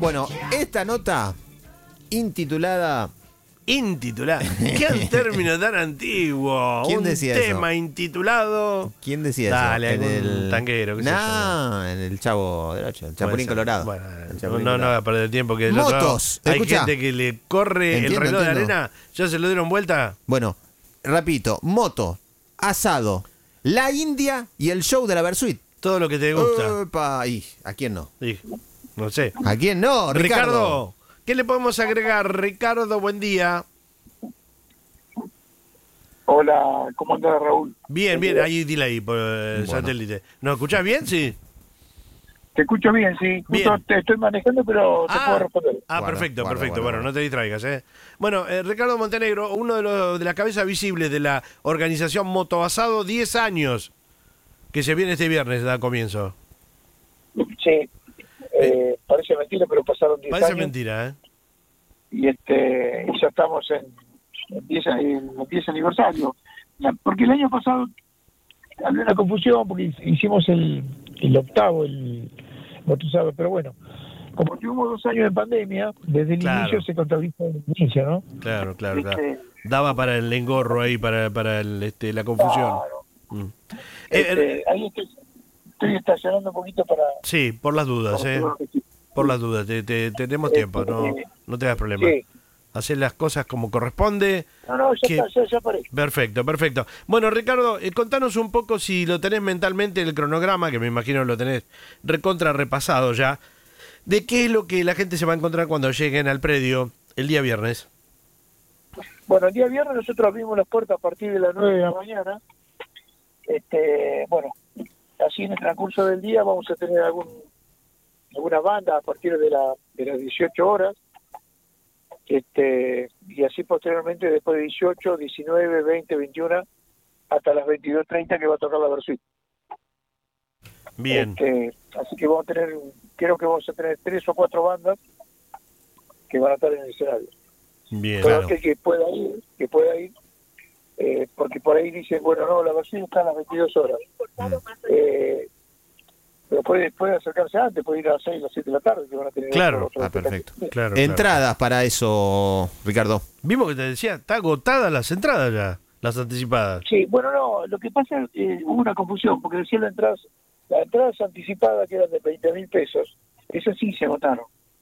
Bueno, esta nota intitulada... ¿Qué término tan antiguo? ¿Quién un decía tema eso? intitulado. ¿Quién decía Dale, eso? algún tanguero, qué sé yo. En el Chavo del Ocho, el Puede Chapulín ser. Colorado. Bueno, El Chapulín no Colorado. va a perder tiempo. Que del otro lado Motos, hay escucha. gente que le corre el reloj de Entiendo. arena. ¿Ya se lo dieron vuelta? Bueno, repito, moto, asado, la India y el show de la Versuit. Todo lo que te gusta. Epa, y, ¿a quién no? Sí, no sé. ¿A quién no, Ricardo, ¿qué le podemos agregar? Ricardo, buen día. Hola, ¿cómo andás, Raúl? Bien, ahí dile ahí por satélite. ¿Nos escuchás bien? Sí. Te escucho bien, sí. Justo Bien. te estoy manejando, pero te puedo responder. Ah, Guarda, perfecto. guarda. Bueno, no te distraigas, ¿eh? Bueno, Ricardo Montenegro, uno de las cabezas visibles de la organización Motoasado, 10 años, que se viene este viernes, da comienzo. Sí, parece mentira, pero pasaron 10 Parece años. mentira, ¿eh? Y ya estamos en 10 aniversario. Porque el año pasado había una confusión, porque hicimos el octavo, el motorizado, pero bueno, como tuvimos 2 años de pandemia, desde el Claro. inicio se contabiliza el inicio, ¿no? Claro. Este, Daba para el engorro ahí, para la confusión. Claro. Mm. Ahí estoy estacionando un poquito para... Sí, por las dudas, ¿eh? Por las dudas, tenemos tiempo, no te das problema. Sí. Hacer las cosas como corresponde. No, que- ya aparece. Perfecto. Bueno, Ricardo, contanos un poco si lo tenés mentalmente el cronograma, que me imagino lo tenés recontra repasado ya, de qué es lo que la gente se va a encontrar cuando lleguen al predio el día viernes. Bueno, el día viernes nosotros abrimos las puertas a partir de las 9 de la mañana. Bueno, así en el transcurso del día vamos a tener alguna banda a partir de las 18 horas. Y así posteriormente después de 18, 19, 20, 21 hasta las 22:30 que va a tocar la Versuit. Bien, Así que creo que vamos a tener 3 o 4 bandas que van a estar en el escenario. bien. Todo Claro. aquel que pueda ir, porque por ahí dicen, bueno, no, la Versuit está a las 22 horas. Pero puede acercarse antes, puede ir a las 6 o las 7 de la tarde, que van a tener Claro. otro perfecto. Claro. Entradas para eso, Ricardo. Vimos que te decía, está agotadas las entradas ya, las anticipadas. Sí, bueno, no, lo que pasa es que hubo una confusión, porque decían las entradas anticipadas que eran de 20.000 pesos, esas sí se agotaron.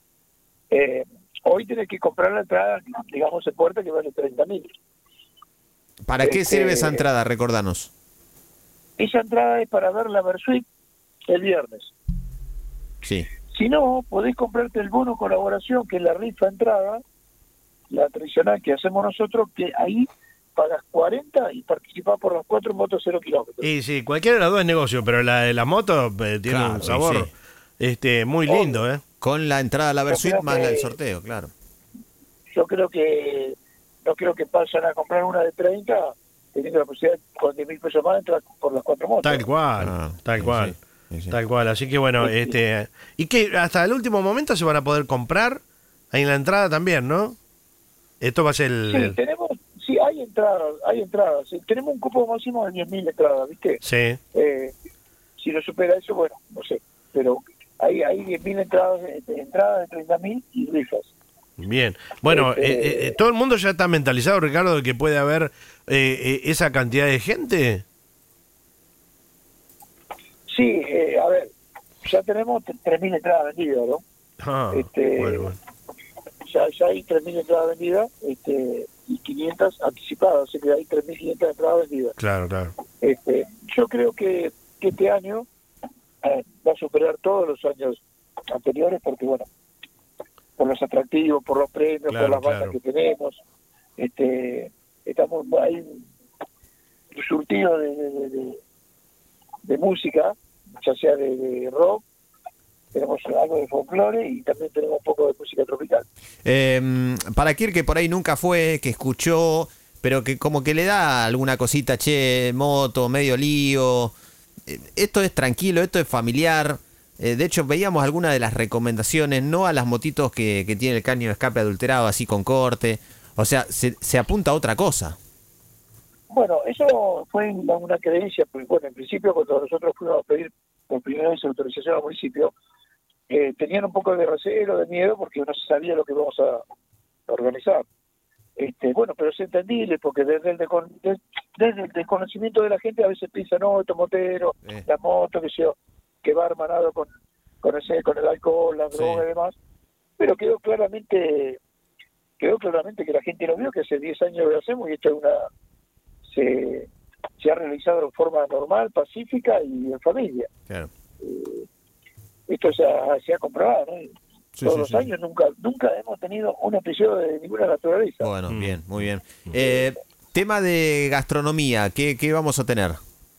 Hoy tenés que comprar la entrada, digamos, en puerta que vale 30.000. ¿Para qué sirve esa entrada? Recordanos. Esa entrada es para ver la Versuit el viernes. Sí. Si no, podés comprarte el bono colaboración, que es la rifa entrada, la tradicional que hacemos nosotros, que ahí pagas 40 y participás por las 4 motos 0 kilómetros. Y sí, cualquiera de las dos es negocio, pero la de las motos tiene Claro, un y sabor muy lindo, ¿eh? Con la entrada a la Versuit creo más la del que- sorteo, claro. Yo creo que no creo que pasen a comprar una de 30 teniendo la posibilidad con 10.000 pesos más de entrar por las 4 motos. Tal cual, Sí. tal cual. Así que bueno, y que hasta el último momento se van a poder comprar ahí en la entrada también, ¿no? Esto va a ser Sí, hay entradas. Sí, tenemos un cupo máximo de 10.000 entradas, ¿viste? Sí, Si no supera eso, bueno, no sé. Pero hay 10.000 entradas de 30.000 y rifas. bien. Bueno, todo el mundo ya está mentalizado, Ricardo, de que puede haber esa cantidad de gente. Sí, a ver, ya tenemos 3.000 entradas vendidas, ¿no? Ah, bueno. Ya hay 3.000 entradas vendidas y 500 anticipadas, o sea que hay 3.500 entradas vendidas. Claro. Yo creo que este año va a superar todos los años anteriores porque, bueno, por los atractivos, por los premios, Claro, por las bandas claro. que tenemos, estamos ahí un surtido de música, ya sea de rock, tenemos algo de folclore y también tenemos un poco de música tropical. Para aquel que por ahí nunca fue, que escuchó, pero que como que le da alguna cosita, moto, medio lío. Esto es tranquilo, esto es familiar. De hecho, veíamos algunas de las recomendaciones, no a las motitos que tiene el caño de escape adulterado, así con corte. O sea, se apunta a otra cosa. Bueno, eso fue una creencia, porque bueno, en principio cuando nosotros fuimos a pedir por primera vez autorización al municipio, tenían un poco de recelo, de miedo, porque no se sabía lo que íbamos a organizar. Bueno, pero es entendible, porque desde el desconocimiento de la gente a veces piensa, no, estos moteros, la moto, que va hermanado con el alcohol, la droga y demás, pero quedó claramente que la gente lo vio, que hace 10 años lo hacemos, y esto se ha realizado de forma normal, pacífica y en familia. Claro. Esto se ha comprobado, ¿no? Todos los años nunca hemos tenido un episodio de ninguna naturaleza. Bueno, bien, muy bien. Tema de gastronomía, ¿qué vamos a tener?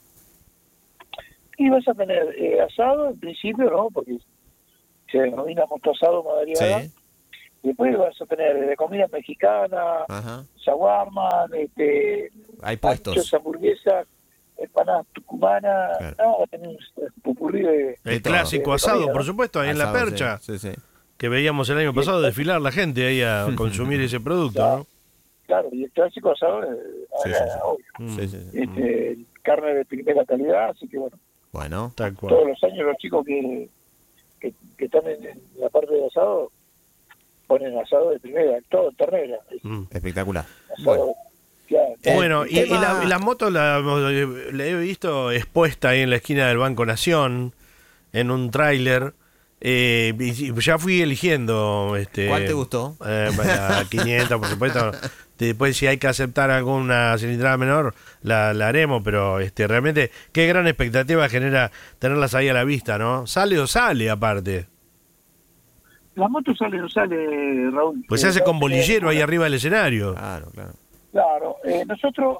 Y vas a tener asado en principio, ¿no? Porque se denomina moto asado modalidad. Sí. Después vas a tener de comida mexicana, shawarma, hay puestos, hamburguesas, empanadas tucumanas, va a tener un pupurrí de... El clásico asado, por supuesto, ahí asado, en La Percha. Sí. Que veíamos el año pasado desfilar la gente ahí a consumir ese producto, ¿no? Claro, y el clásico asado obvio. Carne de primera calidad, así que bueno, tal cual. Todos los años los chicos que están en la parte de asado ponen asado de primera, todo ternera. Espectacular. Asado, bueno, y la moto la he visto expuesta ahí en la esquina del Banco Nación, en un tráiler. Ya fui eligiendo ¿cuál te gustó? La 500, por supuesto. Después, si hay que aceptar alguna cilindrada menor, la haremos, pero realmente qué gran expectativa genera tenerlas ahí a la vista, ¿no? ¿Sale o sale aparte? La moto sale o no sale, Raúl. Pues se hace con bolillero ahí arriba del escenario. Claro, nosotros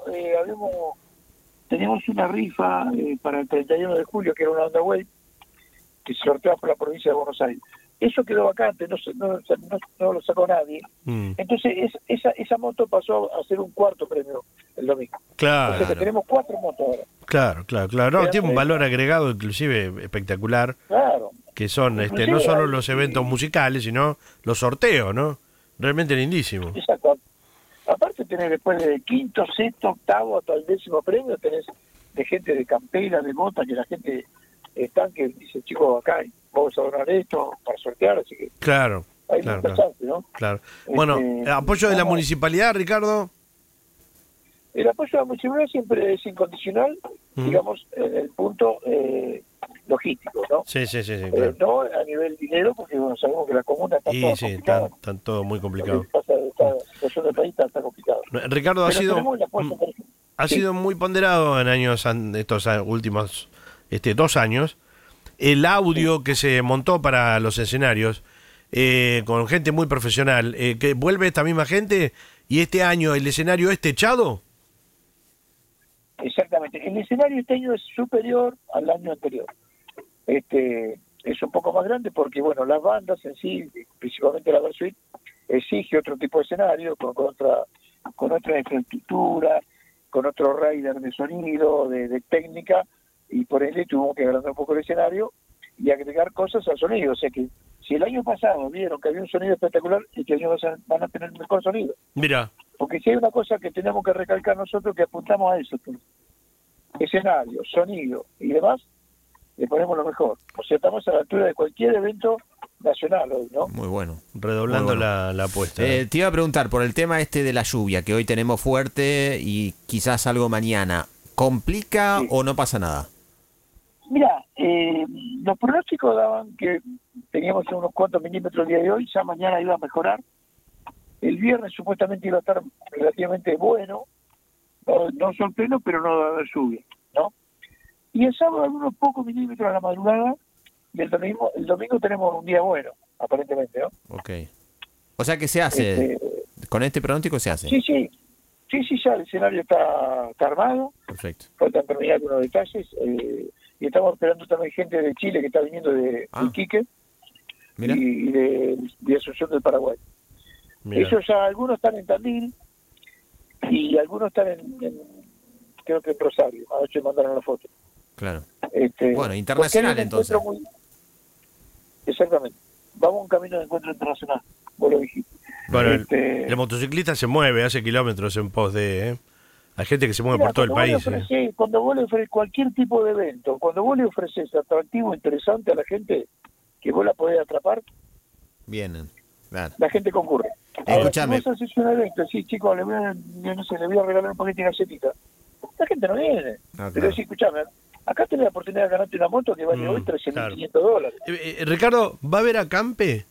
teníamos una rifa para el 31 de julio, que era una underway, que se sorteaba por la provincia de Buenos Aires. Eso quedó vacante, no lo sacó nadie. Entonces esa moto pasó a ser un cuarto premio el domingo. Claro. Entonces tenemos 4 motos ahora. Claro. No, tiene un valor agregado inclusive espectacular. Claro. Que son no solo los eventos musicales, sino los sorteos, ¿no? Realmente lindísimo. Exacto. Aparte tenés después de quinto, sexto, octavo hasta el 10º premio, tenés de gente de campera, de bota, que la gente que dice, chicos, acá vamos a donar esto para sortear, así que claro, ¿no? Claro. Bueno, apoyo de la municipalidad, Ricardo. El apoyo de la municipalidad siempre es incondicional, digamos, en el punto logístico, ¿no? Sí, claro. No a nivel dinero, porque sabemos que la comuna está toda complicada. Están todo muy complicado. Esta situación del país está complicada. Ricardo, ha sido muy ponderado en estos últimos 2 años, el audio que se montó para los escenarios, con gente muy profesional, que vuelve esta misma gente, y este año el escenario es techado. Exactamente, el escenario este año es superior al año anterior. Es un poco más grande porque, bueno, las bandas en sí, principalmente la Versuit, exige otro tipo de escenario, con otra infraestructura, con otro rider de sonido, de técnica, y por ende tuvimos que agrandar un poco el escenario y agregar cosas al sonido. O sea que si el año pasado vieron que había un sonido espectacular, este año van a tener mejor sonido. Mira. Porque si hay una cosa que tenemos que recalcar nosotros, que apuntamos a eso, escenario, sonido y demás, le ponemos lo mejor. O sea, estamos a la altura de cualquier evento nacional hoy, ¿no? Muy bueno. Redoblando la apuesta. Te iba a preguntar por el tema de la lluvia, que hoy tenemos fuerte y quizás algo mañana. ¿Complica o no pasa nada? Mira, los pronósticos daban que teníamos unos cuantos milímetros el día de hoy, ya mañana iba a mejorar. El viernes supuestamente iba a estar relativamente bueno, no sol pleno, pero no va a haber lluvia, ¿no? Y el sábado algunos pocos milímetros a la madrugada, y el domingo tenemos un día bueno, aparentemente, ¿no? Ok. O sea que se hace, con este pronóstico se hace. Sí, ya el escenario está armado. Perfecto. Faltan terminar algunos detalles, y estamos esperando también gente de Chile que está viniendo de Iquique y de Asunción del Paraguay. Mira. Ellos ya, algunos están en Tandil y algunos están creo que en Rosario. Anoche mandaron la foto. Claro. Bueno, internacional entonces. Exactamente. Vamos a un camino de encuentro internacional. Vos lo dijiste. Bueno, el motociclista se mueve, hace kilómetros en pos de... Hay gente que se mueve por todo el país. Cuando vos le ofreces cualquier tipo de evento, cuando vos le ofreces atractivo, interesante a la gente, que vos la podés atrapar, Vienen. Claro. la gente concurre. Ahora, Escuchame. si vos haces un evento, sí, chicos, le voy a regalar un paquete de galletita. La gente no viene. claro. Pero sí, escuchame, acá tenés la oportunidad de ganarte una moto que vale hoy $13.500. Ricardo, ¿va a haber acampe?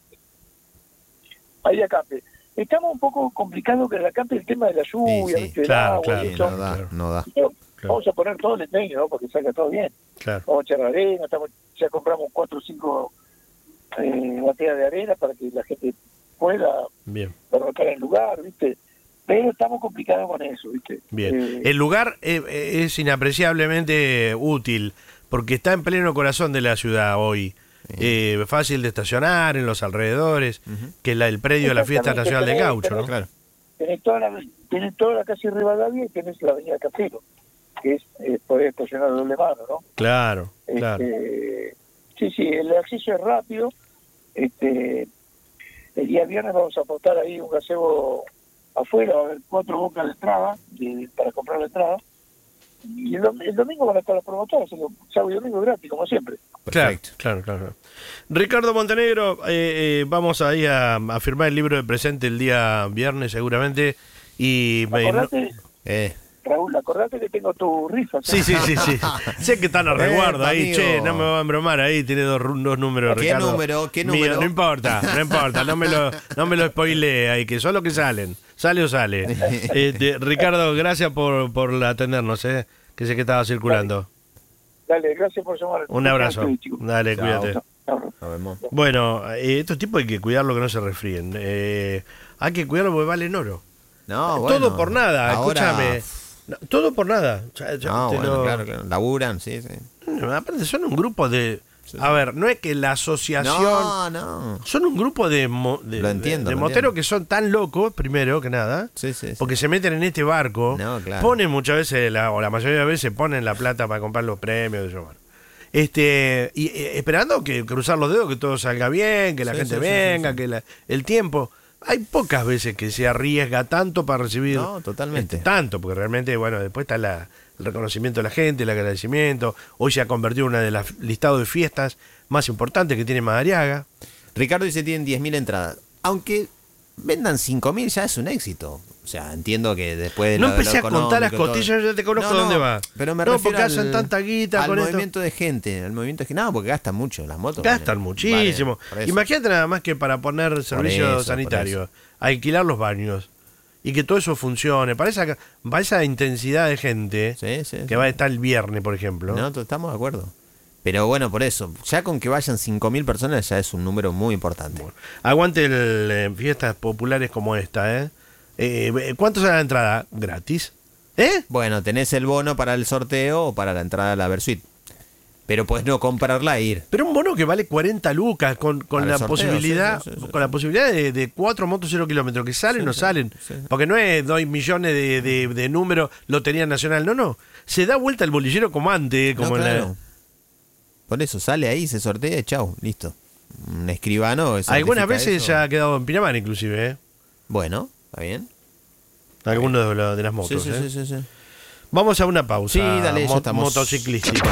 Ahí acampe. Estamos un poco complicados que el acampe el tema de la lluvia, Sí, ¿viste? El claro, agua, claro, y eso. No da, claro. no da. Pero vamos a poner todo el empeño, ¿no? Porque salga todo bien. Claro. Vamos a echar arena, ya compramos 4 o 5 bateas de arena para que la gente pueda Bien. derrotar el lugar, ¿viste? Pero estamos complicados con eso, ¿viste? Bien. El lugar es inapreciablemente útil porque está en pleno corazón de la ciudad hoy. Fácil de estacionar en los alrededores, que es el predio de la Fiesta Nacional de Gaucho, ¿no? Claro. Tenés toda la calle Rivadavia y tenés la avenida Cafero, que es poder estacionar de doble mano, ¿no? Claro, claro. Sí, el acceso es rápido. El día viernes vamos a apostar ahí un gazebo afuera, va a haber 4 bocas de entrada para comprar la entrada. Y el domingo van a estar las promotoras, sábado y domingo gratis, como siempre. Perfecto. Claro. Ricardo Montenegro, vamos ahí a firmar el libro de presente el día viernes seguramente. Y Acordate, Raúl, acordate que tengo tu rifa. Sí. Sé que están a resguardo ahí, amigo. che, no me van a embromar ahí, tiene dos números, ¿Qué Ricardo. número? ¿Qué Mío, número? no importa, no me lo spoilee ahí, que son los que salen, sale o sale. Ricardo, gracias por atendernos, que sé que estaba circulando. Dale, gracias por llamar. Un abrazo, Chicos. dale, Chao. cuídate. Chao. Nos vemos. Bueno, estos tipos hay que cuidarlo que no se resfríen. Hay que cuidarlo porque valen oro. No, Todo bueno, por nada, ahora- escúchame. No, todo por nada. No, bueno, claro, laburan, sí. Aparte son un grupo de... A ver, no es que la asociación... No. Son un grupo de Lo entiendo, de lo moteros entiendo. que son tan locos, primero que nada, Sí. porque se meten en este barco, No, claro. ponen muchas veces, o la mayoría de veces ponen la plata para comprar los premios, eso, bueno. Y esperando que cruzar los dedos, que todo salga bien, que la Sí, gente sí, venga, sí. que el tiempo... Hay pocas veces que se arriesga tanto para recibir No, totalmente. tanto, porque realmente, bueno, después está el reconocimiento de la gente, el agradecimiento. Hoy se ha convertido en una de las listados de fiestas más importantes que tiene Madariaga. Ricardo dice tienen 10.000 entradas. Aunque vendan 5.000 ya es un éxito. O sea, entiendo que después de No lo empecé a contar las económico y todo. costillas, yo ya te conozco dónde va. Pero me no, refiero porque hacen tanta guita al con esto. movimiento de gente. No, porque gastan mucho las motos. Gastan valen- muchísimo. valen por eso. Imagínate nada más que para poner servicio eso, sanitario, por alquilar los baños y que todo eso funcione. Para esa intensidad de gente Sí. que va a estar el viernes, por ejemplo. No, estamos de acuerdo. Pero bueno, por eso, ya con que vayan 5.000 personas ya es un número muy importante. Aguante fiestas populares como esta, ¿eh? ¿Cuánto sale la entrada? ¿Gratis? ¿Eh? Bueno, tenés el bono para el sorteo o para la entrada a la Versuit. Pero puedes no comprarla e ir. Pero un bono que vale 40 lucas con Para la el sorteo, posibilidad sí. con la posibilidad de 4 motos 0 kilómetros que salen o Sí. salen. Porque no es doy millones de números, Lotería Nacional. No. Se da vuelta el bolillero como antes. Como No, en la- claro. Por eso, sale ahí, se sortea y chau, listo. Un escribano. Algunas certifica veces eso. ya ha quedado en Pinamar inclusive, ¿eh? Bueno, está bien. Algunos de las motos. Sí. Vamos a una pausa. Sí, dale, ya estamos. Motociclística.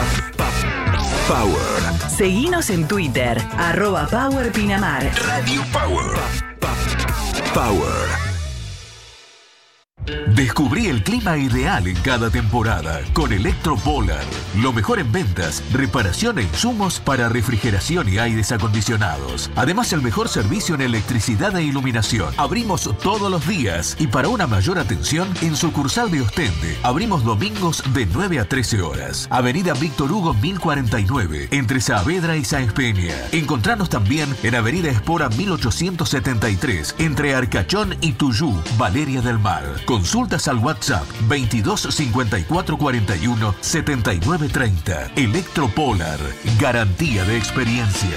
Power. Seguinos en Twitter, @PowerPinamar. Radio Power. Power. Descubrí el clima ideal en cada temporada con Electropolar. Lo mejor en ventas, reparación e insumos para refrigeración y aires acondicionados. Además, el mejor servicio en electricidad e iluminación. Abrimos todos los días y para una mayor atención, en sucursal de Ostende. Abrimos domingos de 9 a 13 horas. Avenida Víctor Hugo 1049, entre Saavedra y Sáenz Peña. Encontranos también en Avenida Espora 1873, entre Arcachón y Tuyú, Valeria del Mar. Consultas al WhatsApp 22 54 41 79 30. Electropolar, garantía de experiencia.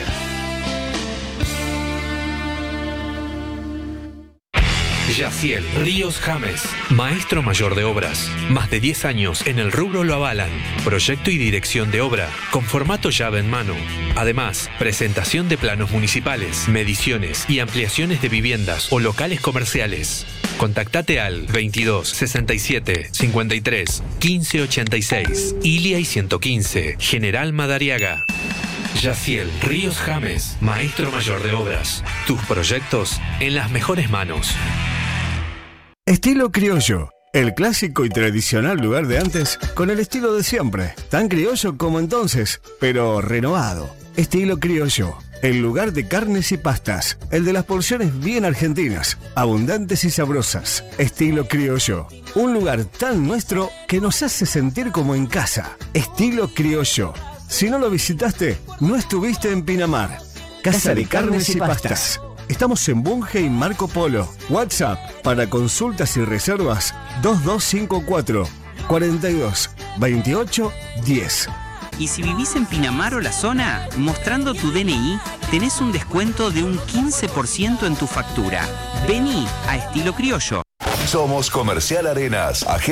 Yaciel Ríos James, maestro mayor de obras. Más de 10 años en el rubro lo avalan. Proyecto y dirección de obra, con formato llave en mano. Además, presentación de planos municipales, mediciones y ampliaciones de viviendas o locales comerciales. Contactate al 22 67 53 15 86, Ilia y 115, General Madariaga. Yaciel Ríos James, maestro mayor de obras. Tus proyectos en las mejores manos. Estilo criollo. El clásico y tradicional lugar de antes con el estilo de siempre. Tan criollo como entonces, pero renovado. Estilo criollo. El lugar de carnes y pastas. El de las porciones bien argentinas, abundantes y sabrosas. Estilo criollo. Un lugar tan nuestro que nos hace sentir como en casa. Estilo criollo. Si no lo visitaste, no estuviste en Pinamar. Casa de Carnes y Pastas. Estamos en Bunge y Marco Polo. WhatsApp para consultas y reservas 2254 42 28 10. Y si vivís en Pinamar o la zona, mostrando tu DNI, tenés un descuento de un 15% en tu factura. Vení a Estilo Criollo. Somos Comercial Arenas,